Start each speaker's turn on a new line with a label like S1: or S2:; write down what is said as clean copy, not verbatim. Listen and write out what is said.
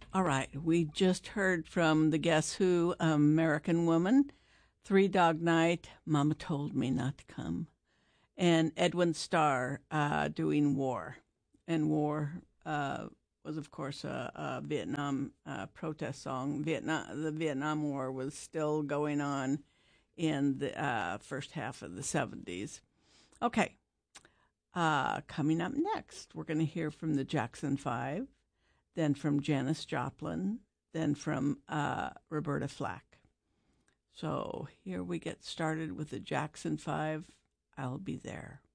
S1: All right, we just heard from the Guess Who American Woman, Three Dog Night, Mama Told Me Not to Come, and Edwin Starr doing War. And War was, of course, a Vietnam protest song. The Vietnam War was still going on in the first half of the 70s. Okay, coming up next, we're going to hear from the Jackson Five, then from Janis Joplin, then from Roberta Flack. So here we get started with the Jackson Five. I'll be there.